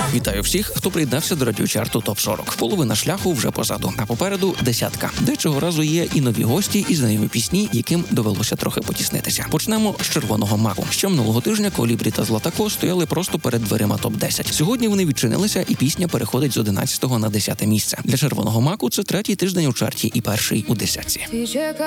Вітаю всіх, хто приєднався до радіочарту ТОП-40. Половина шляху вже позаду, а попереду десятка. Де цього разу є і нові гості, і знайомі пісні, яким довелося трохи потіснитися. Почнемо з «Червоного маку». Ще минулого тижня Колібрі та Златако стояли просто перед дверима ТОП-10. Сьогодні вони відчинилися, і пісня переходить з 11-го на 10-те місце. Для «Червоного маку» це третій тиждень у чарті і перший у десятці.